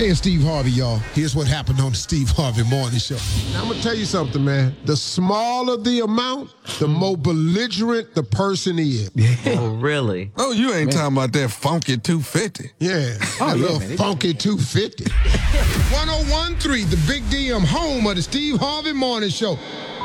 Hey, it's Steve Harvey, y'all. Here's what happened on the Steve Harvey Morning Show. Now, I'm going to tell you something, man. The smaller the amount, the more belligerent the person is. Oh, really? Oh, you ain't talking about that funky 250. Yeah, that little funky 250. 1013, the Big DM, home of the Steve Harvey Morning Show.